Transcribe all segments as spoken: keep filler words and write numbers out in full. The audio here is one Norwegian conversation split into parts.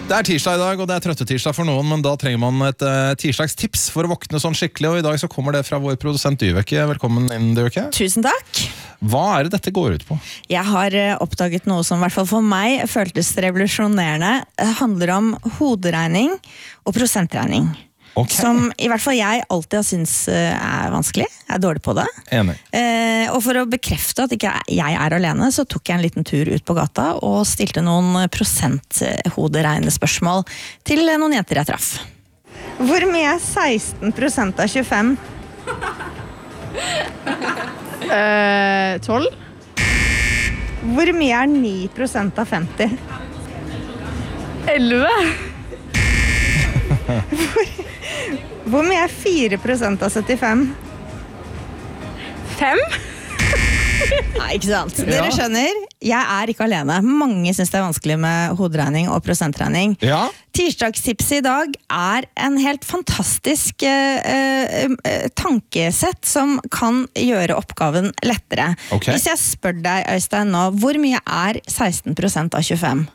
Det er tirsdag i dag, og det er trøttetirsdag for noen, men da trenger man et uh, tirsdagstips for å våkne sånn skikkelig, og i dag så kommer det fra vår produsent Dyveke. Velkommen inn, Dyveke. Tusen takk. Hva er det dette går ut på? Jeg har uh, oppdaget noe som i hvert fall for meg føltes revolusjonerende. Det handler om hoderegning og prosentregning. Okay. Som i hvert fall jeg alltid har syntes er vanskelig. Jeg er dårlig på det. Enig. Eh, og for å bekrefte at ikke jeg er alene, så tok jeg en liten tur ut på gata og stilte noen prosenthoderegnespørsmål til noen jenter jeg traff. Hvor mye er seksten prosent av tjuefem? Eh, tolv. Hvor mye er ni prosent av femti? elleve. Hvor, hvor mye er fire prosent av syttifem? fem. Nei, ikke sant. Dere skjønner, jeg er ikke alene. Mange synes det er vanskelig med hoderegning og prosentregning. Ja. Tirsdagstipset i dag er en helt fantastisk eh, eh, tankesett som kan gjøre oppgaven lettere. Okay. Hvis jeg spør deg, Øystein, nå, hvor mye er seksten prosent av tjuefem?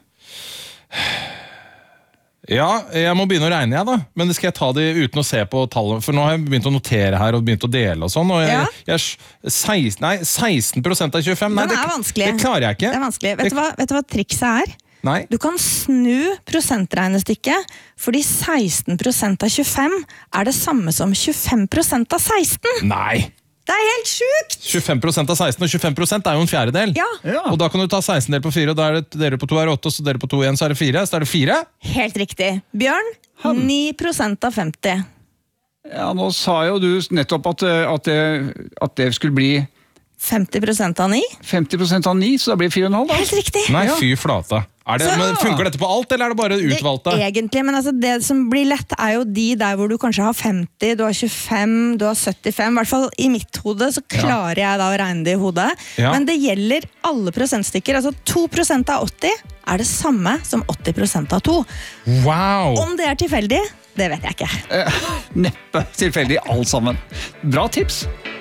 Ja, jeg må begynne å regne jeg da, men det skal jeg ta det uten å se på tallet, for nå har jeg begynt å notere her og begynt å dele og sånn, og jeg, Ja. jeg, seksten, nei, seksten prosent av tjuefem, nei, Den det, er vanskelig. det klarer jeg ikke. Det er vanskelig. Vet du hva, vet du hva trikset er? Nei. Du kan snu prosentregnestykket, fordi seksten prosent av tjuefem er det samme som tjuefem prosent av seksten. Nei. Det er helt sjukt! tjuefem prosent av seksten, og tjuefem prosent er jo en fjerdedel. Ja. Ja. Og da kan du ta seksten del på fire, og da er det dere på to er åtte, og så dere på to igjen, så er det fire. Så er det fire. Helt riktig. Bjørn, ni prosent av femti. Ja, nå sa jo du nettopp at, at, det, at det skulle bli femti prosent av ni. femti prosent av ni, så da blir det fire komma fem da. Helt riktig. Nei, fy flata. Er det, Så- men funker dette på alt, eller er det bare utvalgte? Det, egentlig, men altså det som blir lett er jo de der hvor du kanskje har femti, du har tjuefem, du har syttifem. I hvert fall i mitt hode så klarer jeg da å regne det i hodet. Ja. Men det gjelder alle prosentstykker. Altså to prosent av åtti er det samme som åtti prosent av to. Wow! Om det er tilfeldig, det vet jeg ikke. Eh, Neppe tilfeldig alt sammen. Bra tips.